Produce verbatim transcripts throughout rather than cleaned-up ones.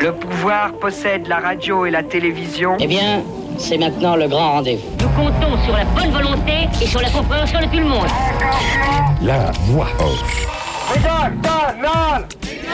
Le pouvoir possède la radio et la télévision. Eh bien, c'est maintenant le grand rendez-vous. Nous comptons sur la bonne volonté et sur la compréhension de tout le monde. La voix off. Méga Canal!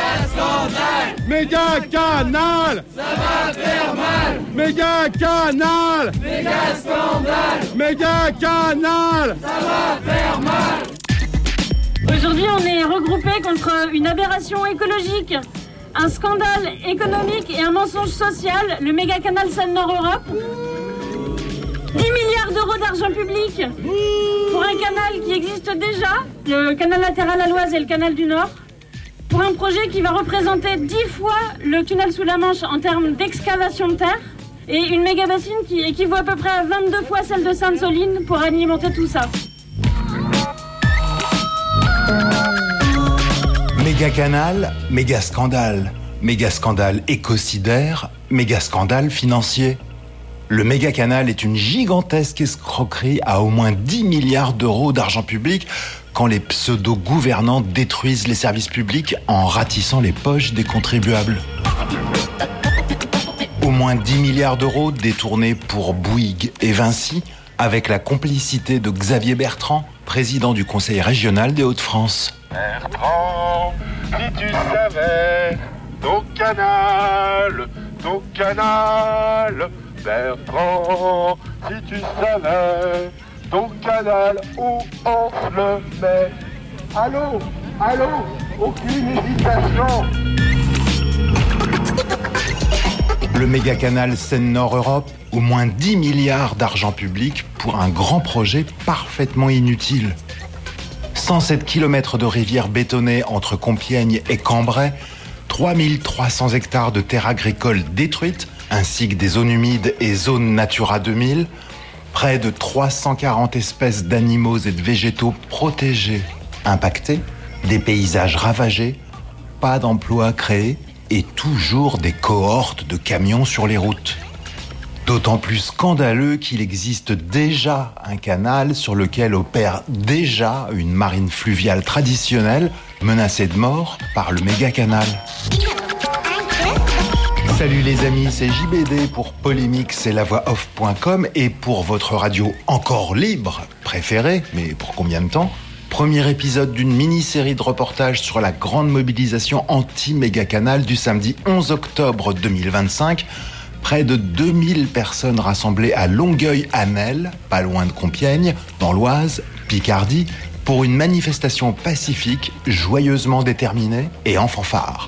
Méga Canal! Ça va faire mal! Méga Canal! Méga scandale! Méga Canal! Ça va faire mal! Aujourd'hui, on est regroupés contre une aberration écologique, un scandale économique et un mensonge social, le méga canal Seine-Nord Europe. dix milliards d'euros d'argent public pour un canal qui existe déjà, le canal latéral à l'Oise et le canal du Nord, pour un projet qui va représenter dix fois le tunnel sous la Manche en termes d'excavation de terre, et une méga bassine qui équivaut à peu près à vingt-deux fois celle de Sainte-Soline pour alimenter tout ça. Méga canal, méga scandale. Méga scandale écocidaire, méga scandale financier. Le méga canal est une gigantesque escroquerie à au moins dix milliards d'euros d'argent public quand les pseudo-gouvernants détruisent les services publics en ratissant les poches des contribuables. Au moins dix milliards d'euros détournés pour Bouygues et Vinci avec la complicité de Xavier Bertrand, président du Conseil régional des Hauts-de-France. Bertrand, si tu savais, ton canal, ton canal, Bertrand, si tu savais, ton canal, où on le met. Allô, allô, aucune hésitation. Le méga canal Seine-Nord Europe, au moins dix milliards d'argent public pour un grand projet parfaitement inutile. cent sept kilomètres de rivières bétonnées entre Compiègne et Cambrai, trois mille trois cents hectares de terres agricoles détruites, ainsi que des zones humides et zones Natura deux mille, près de trois cent quarante espèces d'animaux et de végétaux protégés, impactés, des paysages ravagés, pas d'emplois créés et toujours des cohortes de camions sur les routes. D'autant plus scandaleux qu'il existe déjà un canal sur lequel opère déjà une marine fluviale traditionnelle menacée de mort par le méga canal. Salut les amis, c'est J B D pour Polémique, c'est la voix off point com et pour votre radio encore libre préférée, mais pour combien de temps ? Premier épisode d'une mini-série de reportages sur la grande mobilisation anti-méga-canal du samedi onze octobre deux mille vingt-cinq. Près de deux mille personnes rassemblées à Longueuil-Anel, pas loin de Compiègne, dans l'Oise, Picardie, pour une manifestation pacifique, joyeusement déterminée et en fanfare.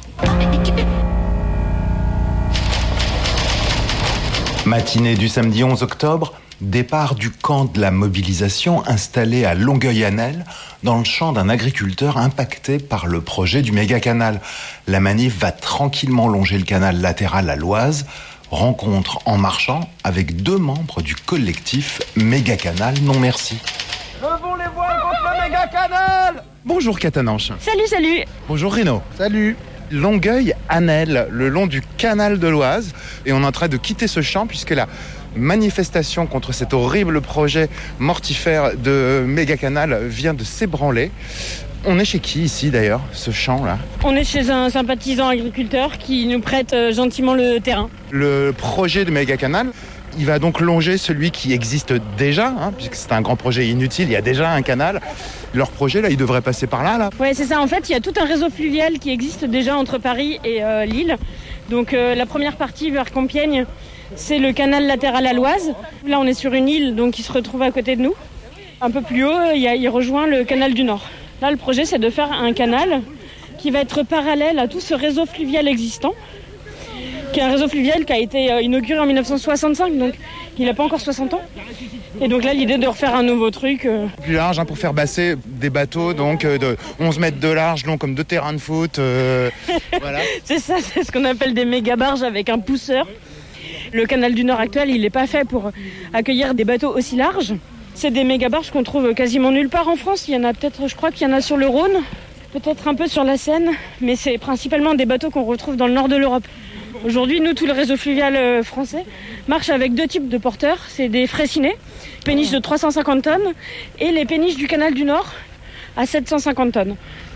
Matinée du samedi onze octobre, départ du camp de la mobilisation installé à Longueuil-Anel, dans le champ d'un agriculteur impacté par le projet du méga-canal. La manif va tranquillement longer le canal latéral à l'Oise, rencontre en marchant avec deux membres du collectif Méga Canal Non Merci. Levons les voiles contre le méga canal! Bonjour Catananche. Salut, salut. Bonjour Rino. Salut. Longueuil-Anel, le long du canal de l'Oise, et on est en train de quitter ce champ puisque la manifestation contre cet horrible projet mortifère de méga canal vient de s'ébranler. On est chez qui ici d'ailleurs, ce champ-là ? On est chez un sympathisant agriculteur qui nous prête gentiment le terrain. Le projet de méga canal, il va donc longer celui qui existe déjà, hein, puisque c'est un grand projet inutile, il y a déjà un canal. Leur projet, là, il devrait passer par là, là. Ouais, c'est ça. En fait, il y a tout un réseau fluvial qui existe déjà entre Paris et euh, Lille. Donc euh, la première partie vers Compiègne, c'est le canal latéral à l'Oise. Là, on est sur une île, donc il se retrouve à côté de nous. Un peu plus haut, il, y a, il rejoint le canal du Nord. Là, le projet, c'est de faire un canal qui va être parallèle à tout ce réseau fluvial existant, qui est un réseau fluvial qui a été inauguré en dix-neuf cent soixante-cinq, donc il n'a pas encore soixante ans. Et donc là, l'idée de refaire un nouveau truc. Euh... Plus large, hein, pour faire basser des bateaux, donc euh, de onze mètres de large, long comme deux terrains de foot. Euh, voilà. C'est ça, c'est ce qu'on appelle des méga barges avec un pousseur. Le canal du Nord actuel, il n'est pas fait pour accueillir des bateaux aussi larges. C'est des méga barges qu'on trouve quasiment nulle part en France. Il y en a peut-être, je crois qu'il y en a sur le Rhône, peut-être un peu sur la Seine, mais c'est principalement des bateaux qu'on retrouve dans le nord de l'Europe. Aujourd'hui, nous, tout le réseau fluvial français marche avec deux types de porteurs. C'est des fraisinets, péniches de trois cent cinquante tonnes, et les péniches du canal du Nord à sept cent cinquante tonnes.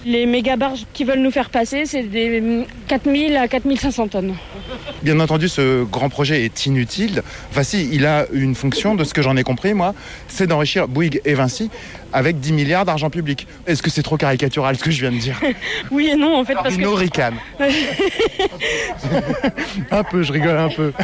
Les méga-barges qui veulent nous faire passer, c'est des quatre mille à quatre mille cinq cents tonnes. Bien entendu, ce grand projet est inutile. Enfin si, il a une fonction, de ce que j'en ai compris, moi, c'est d'enrichir Bouygues et Vinci avec dix milliards d'argent public. Est-ce que c'est trop caricatural ce que je viens de dire? Oui et non, en fait, parce Bruno que... ricane. Un peu, je rigole un peu.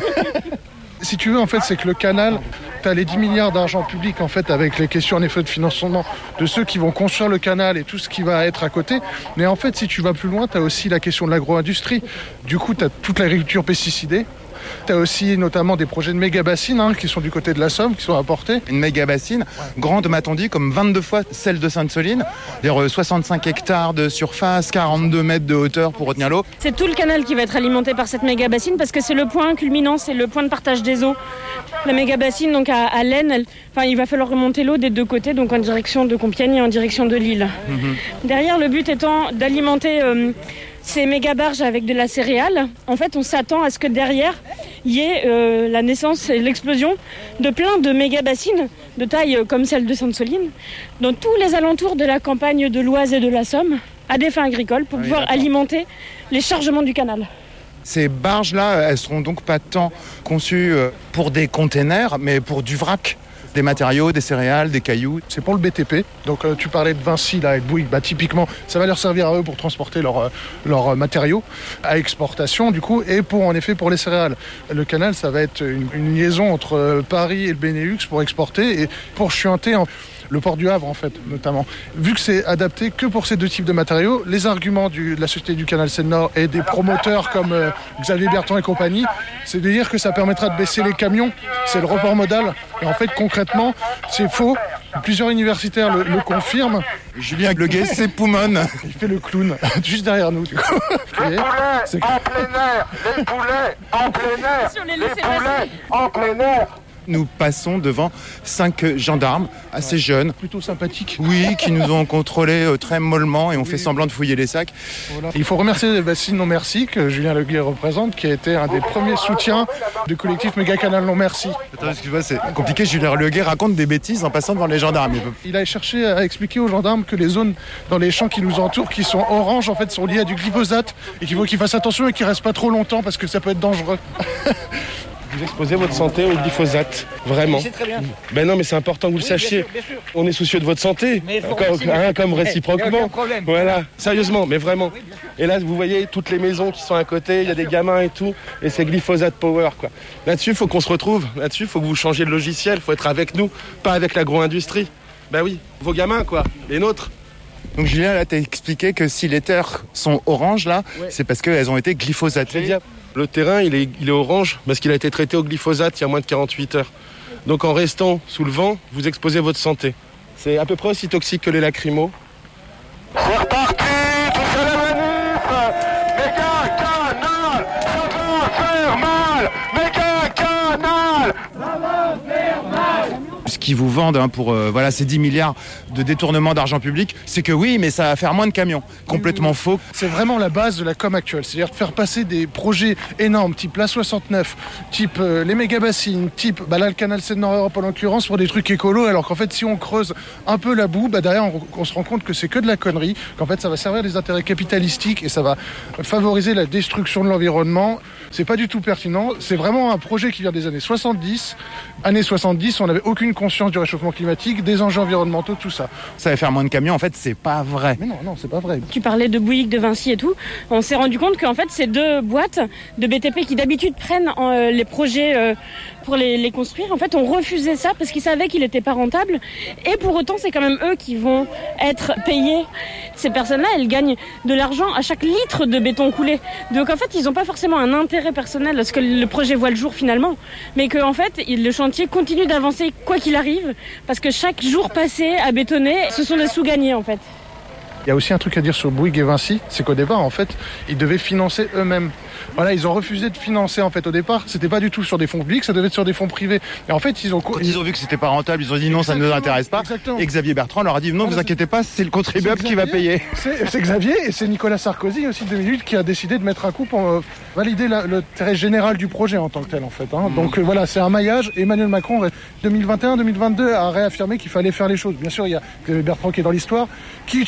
Si tu veux, en fait, c'est que le canal, tu as les dix milliards d'argent public, en fait, avec les questions, en effet, de financement de ceux qui vont construire le canal et tout ce qui va être à côté. Mais en fait, si tu vas plus loin, tu as aussi la question de l'agro-industrie. Du coup, tu as toute l'agriculture pesticidée. Tu as aussi notamment des projets de méga-bassines hein, qui sont du côté de la Somme, qui sont apportés. Une méga-bassine, ouais. grande, m'a-t-on dit, comme vingt-deux fois celle de Sainte-Soline. C'est-à-dire soixante-cinq hectares de surface, quarante-deux mètres de hauteur pour retenir l'eau. C'est tout le canal qui va être alimenté par cette méga-bassine parce que c'est le point culminant, c'est le point de partage des eaux. La méga-bassine, donc à, à l'Aisne, elle, enfin, il va falloir remonter l'eau des deux côtés, donc en direction de Compiègne et en direction de Lille. Mm-hmm. Derrière, le but étant d'alimenter... Euh, ces méga-barges avec de la céréale, en fait, on s'attend à ce que derrière, il y ait euh, la naissance et l'explosion de plein de méga-bassines de taille euh, comme celle de Sainte-Soline, dans tous les alentours de la campagne de l'Oise et de la Somme, à des fins agricoles, pour oui, pouvoir d'accord. alimenter les chargements du canal. Ces barges-là, elles seront donc pas tant conçues pour des containers, mais pour du vrac. Des matériaux, des céréales, des cailloux. C'est pour le B T P. Donc euh, tu parlais de Vinci là, et de Bouygues. Bah, typiquement, ça va leur servir à eux pour transporter leurs leur, euh, matériaux à exportation du coup, et pour en effet pour les céréales. Le canal, ça va être une, une liaison entre euh, Paris et le Benelux pour exporter et pour chuinter en... le port du Havre en fait notamment. Vu que c'est adapté que pour ces deux types de matériaux, les arguments du, de la Société du Canal Seine-Nord et des promoteurs comme euh, Xavier Bertrand et compagnie, c'est de dire que ça permettra de baisser les camions, c'est le report modal. Et en fait concrètement, c'est faux. Plusieurs universitaires le, le confirment. Julien Gleguet, c'est Poumon. Il fait le clown, juste derrière nous du coup. Les poulets en plein air, les poulets en plein air, les, les poulets en plein air. Nous passons devant cinq gendarmes assez ouais. jeunes. Plutôt sympathiques. Oui, qui nous ont contrôlés euh, très mollement et ont oui. fait semblant de fouiller les sacs. Voilà. Il faut remercier les bassines Non Merci que Julien Leguet représente, qui a été un des premiers soutiens du collectif Méga Canal Non Merci. Attends, excuse-moi, c'est compliqué. Julien Leguet raconte des bêtises en passant devant les gendarmes. Il a cherché à expliquer aux gendarmes que les zones dans les champs qui nous entourent, qui sont oranges, en fait, sont liées à du glyphosate et qu'il faut qu'ils fassent attention et qu'ils restent pas trop longtemps parce que ça peut être dangereux. Vous exposez votre santé au glyphosate, vraiment. Oui, c'est très bien. Ben non, mais c'est important que vous oui, le sachiez. Bien sûr, bien sûr. On est soucieux de votre santé, comme, hein, comme réciproquement. Voilà, sérieusement, mais vraiment. Oui, et là, vous voyez toutes les maisons qui sont à côté, il y a des gamins et tout, et c'est glyphosate power, quoi. Là-dessus, il faut qu'on se retrouve. Là-dessus, il faut que vous changiez de logiciel, il faut être avec nous, pas avec l'agro-industrie. Ben oui, vos gamins, quoi, les nôtres. Donc Julien, là, t'as expliqué que si les terres sont oranges, là, ouais. c'est parce qu'elles ont été glyphosatées. Le terrain, il est, il est orange parce qu'il a été traité au glyphosate il y a moins de quarante-huit heures. Donc en restant sous le vent, vous exposez votre santé. C'est à peu près aussi toxique que les lacrymos. C'est reparti, touche à la manif. Méga Canal, ça va faire mal. Méga Canal, ça va faire mal. Ce qu'ils vous vendent hein, pour euh, voilà, ces dix milliards de détournement d'argent public, c'est que oui, mais ça va faire moins de camions. Complètement mmh. faux. C'est vraiment la base de la com actuelle. C'est-à-dire de faire passer des projets énormes, type l'A soixante-neuf, type euh, les méga-bassines, type bah là, le canal Seine-Nord-Europe en l'occurrence, pour des trucs écolos, alors qu'en fait, si on creuse un peu la boue, bah, derrière, on, on se rend compte que c'est que de la connerie, qu'en fait, ça va servir des intérêts capitalistiques et ça va favoriser la destruction de l'environnement. C'est pas du tout pertinent. C'est vraiment un projet qui vient des années soixante-dix. Années soixante-dix, on n'avait aucune conscience du réchauffement climatique, des enjeux environnementaux, tout ça. Ça va faire moins de camions, en fait, c'est pas vrai. Mais non, non, c'est pas vrai. Tu parlais de Bouygues, de Vinci et tout. On s'est rendu compte qu'en fait, ces deux boîtes de B T P qui d'habitude prennent euh, les projets euh, pour les, les construire, en fait, ont refusé ça parce qu'ils savaient qu'il n'était pas rentable. Et pour autant, c'est quand même eux qui vont être payés. Ces personnes-là, elles gagnent de l'argent à chaque litre de béton coulé. Donc en fait, ils n'ont pas forcément un intérêt personnel à ce que le projet voit le jour finalement, mais qu'en fait, le chantier continue d'avancer quoi qu'il arrive, parce que chaque jour passé à bétonner, ce sont des sous-gagnés en fait. Il y a aussi un truc à dire sur Bouygues et Vinci, c'est qu'au départ, en fait, ils devaient financer eux-mêmes. Voilà, ils ont refusé de financer, en fait, au départ. C'était pas du tout sur des fonds publics, ça devait être sur des fonds privés. Et en fait, ils ont... Quand ils ont vu que c'était pas rentable, ils ont dit non, exactement, ça ne nous intéresse pas. Exactement. Et Xavier Bertrand leur a dit non, vous inquiétez pas, c'est le contribuable qui va payer. C'est, c'est Xavier et c'est Nicolas Sarkozy aussi de deux mille huit qui a décidé de mettre un coup pour euh, valider la, l'intérêt général du projet en tant que tel, en fait. Hein. Mmh. Donc euh, voilà, c'est un maillage. Emmanuel Macron, deux mille vingt et un deux mille vingt-deux, a réaffirmé qu'il fallait faire les choses. Bien sûr, il y a Xavier Bertrand qui est dans l'histoire, qui utilise ça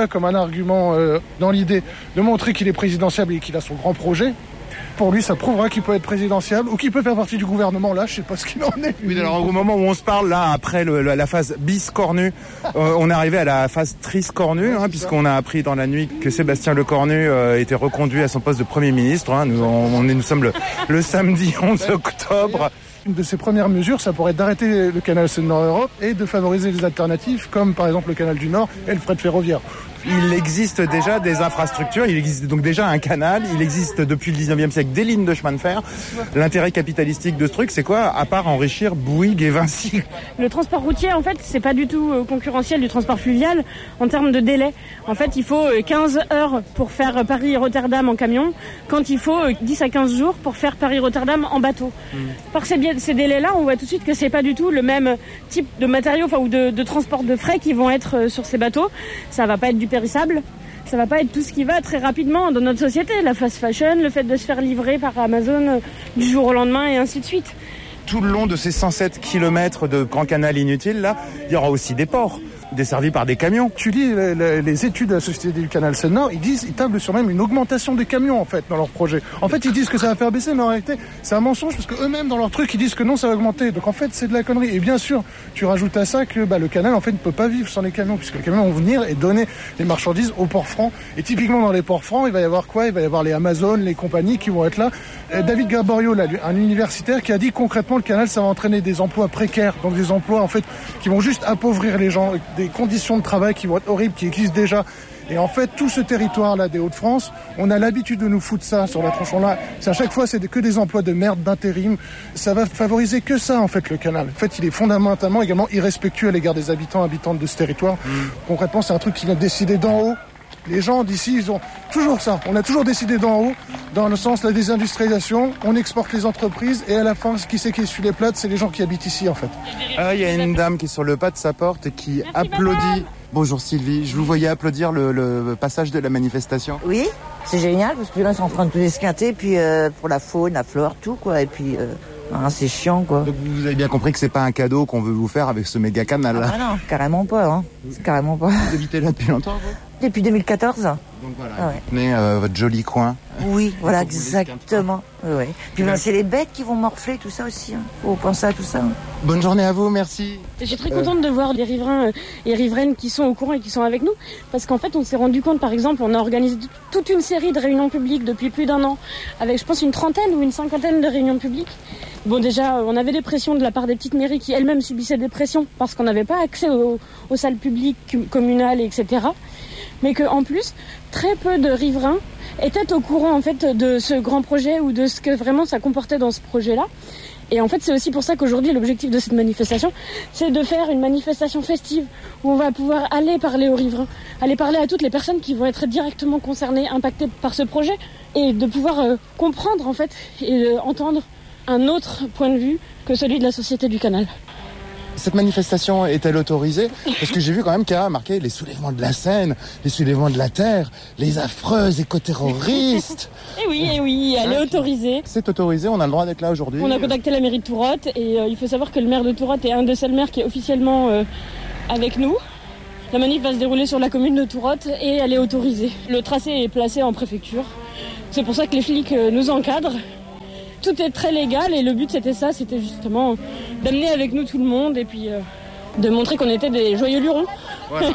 ça comme un argument euh, dans l'idée de montrer qu'il est présidentiable et qu'il a son grand projet, pour lui, ça prouvera qu'il peut être présidentiable ou qu'il peut faire partie du gouvernement. Là, je sais pas ce qu'il en est. Oui, alors au moment où on se parle, là, après le, la phase biscornue, euh, on est arrivé à la phase triscornue, hein, puisqu'on a appris dans la nuit que Sébastien Lecornu euh, était reconduit à son poste de Premier ministre. Hein. Nous, on, on est, nous sommes le, le samedi onze octobre. Une de ses premières mesures, ça pourrait être d'arrêter le canal Seine-Nord-Europe et de favoriser les alternatives, comme par exemple le canal du Nord et le fret ferroviaire. Il existe déjà des infrastructures, il existe donc déjà un canal, il existe depuis le dix-neuvième siècle des lignes de chemin de fer. L'intérêt capitalistique de ce truc, c'est quoi, à part enrichir Bouygues et Vinci? Le transport routier, en fait, c'est pas du tout concurrentiel du transport fluvial en termes de délai. En fait, il faut quinze heures pour faire Paris-Rotterdam en camion, quand il faut dix à quinze jours pour faire Paris-Rotterdam en bateau. Mmh. Par ces, ces délais-là, on voit tout de suite que c'est pas du tout le même type de matériaux, enfin, ou de, de transport de frais qui vont être sur ces bateaux. Ça va pas être du périssable. Ça va pas être tout ce qui va très rapidement dans notre société, la fast fashion, le fait de se faire livrer par Amazon du jour au lendemain et ainsi de suite. Tout le long de ces cent sept kilomètres de grand canal inutile, là, il y aura aussi des ports desservis par des camions. Tu lis les, les, les études de la Société du Canal Seine-Nord, ils disent, ils tablent sur même une augmentation des camions en fait dans leur projet. En fait, ils disent que ça va faire baisser, mais en réalité, c'est un mensonge parce que eux-mêmes dans leur truc, ils disent que non, ça va augmenter. Donc en fait, c'est de la connerie. Et bien sûr, tu rajoutes à ça que bah, le canal en fait ne peut pas vivre sans les camions, puisque les camions vont venir et donner les marchandises aux ports francs. Et typiquement dans les ports francs, il va y avoir quoi ? Il va y avoir les Amazon, les compagnies qui vont être là. Et David Gaborio, là, un universitaire, qui a dit concrètement le canal, ça va entraîner des emplois précaires, donc des emplois en fait qui vont juste appauvrir les gens, des conditions de travail qui vont être horribles, qui existent déjà. Et en fait, tout ce territoire-là des Hauts-de-France, on a l'habitude de nous foutre ça sur la tronçon-là. C'est à chaque fois, c'est que des emplois de merde, d'intérim. Ça va favoriser que ça, en fait, le canal. En fait, il est fondamentalement également irrespectueux à l'égard des habitants, habitantes de ce territoire. Mmh. Concrètement, c'est un truc qui vient décider d'en haut. Les gens d'ici, ils ont toujours ça. On a toujours décidé d'en haut, dans le sens de la désindustrialisation. On exporte les entreprises et à la fin, qui c'est qui essuie les plates, c'est les gens qui habitent ici, en fait. Ah, il y a une dame qui est sur le pas de sa porte et qui Merci, applaudit. madame. Bonjour Sylvie, je vous voyais applaudir le, le passage de la manifestation. Oui, c'est génial parce que là, ils sont en train de tout esquinter, puis euh, pour la faune, la flore, tout quoi, et puis euh, hein, c'est chiant quoi. Donc vous avez bien compris que c'est pas un cadeau qu'on veut vous faire avec ce méga canal là. Ah bah non, carrément pas, hein. C'est carrément pas. Vous habitez là depuis longtemps vous ? Depuis deux mille quatorze. Donc voilà, ah, ouais. vous tenez euh, votre joli coin. Oui, voilà, exactement. Oui, oui. Puis ben, c'est les bêtes qui vont morfler, tout ça aussi. Hein. Faut penser à tout ça. Hein. Bonne journée à vous, merci. Je suis très contente de voir les riverains et riveraines qui sont au courant et qui sont avec nous. Parce qu'en fait, on s'est rendu compte, par exemple, on a organisé toute une série de réunions publiques depuis plus d'un an. Avec, je pense, une trentaine ou une cinquantaine de réunions publiques. Bon, déjà, on avait des pressions de la part des petites mairies qui elles-mêmes subissaient des pressions parce qu'on n'avait pas accès aux, aux salles publiques communales, et cetera. Mais qu'en plus, très peu de riverains étaient au courant en fait de ce grand projet ou de ce que vraiment ça comportait dans ce projet-là. Et en fait, c'est aussi pour ça qu'aujourd'hui, l'objectif de cette manifestation, c'est de faire une manifestation festive où on va pouvoir aller parler aux riverains, aller parler à toutes les personnes qui vont être directement concernées, impactées par ce projet, et de pouvoir euh, comprendre en fait et euh, entendre un autre point de vue que celui de la Société du Canal. Cette manifestation est-elle autorisée ? Parce que j'ai vu quand même qu'il y a marqué les soulèvements de la Seine, les soulèvements de la Terre, les affreux écoterroristes. Eh oui, eh oui, elle est autorisée. C'est autorisé, on a le droit d'être là aujourd'hui. On a contacté la mairie de Tourotte et euh, il faut savoir que le maire de Tourotte est un des seuls maires qui est officiellement euh, avec nous. La manif va se dérouler sur la commune de Tourotte et elle est autorisée. Le tracé est placé en préfecture. C'est pour ça que les flics euh, nous encadrent. Tout est très légal et le but c'était ça, c'était justement d'amener avec nous tout le monde et puis euh, de montrer qu'on était des joyeux lurons. Voilà.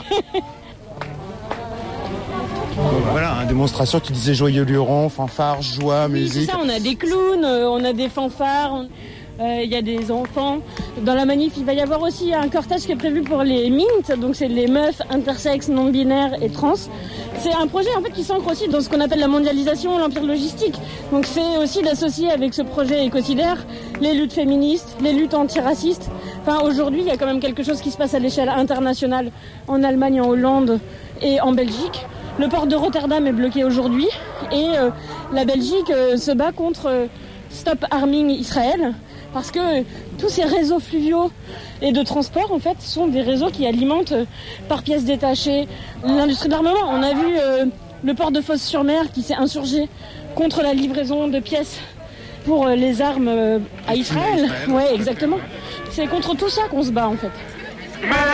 Voilà, une démonstration qui disait joyeux lurons, fanfare, joie, oui, musique. C'est ça, on a des clowns, on a des fanfares, il euh, y a des enfants. Dans la manif, il va y avoir aussi un cortège qui est prévu pour les M I N T, donc c'est les meufs intersexes, non-binaires et trans. C'est un projet en fait qui s'ancre aussi dans ce qu'on appelle la mondialisation, l'empire logistique. Donc c'est aussi d'associer avec ce projet écocidaire les luttes féministes, les luttes antiracistes. Enfin aujourd'hui, il y a quand même quelque chose qui se passe à l'échelle internationale, en Allemagne, en Hollande et en Belgique. Le port de Rotterdam est bloqué aujourd'hui et euh, la Belgique euh, se bat contre euh, Stop Arming Israël. Parce que tous ces réseaux fluviaux et de transport, en fait, sont des réseaux qui alimentent euh, par pièces détachées l'industrie de l'armement. On a vu euh, le port de Fos-sur-Mer qui s'est insurgé contre la livraison de pièces pour euh, les armes euh, à Israël. Ouais, exactement. C'est contre tout ça qu'on se bat, en fait.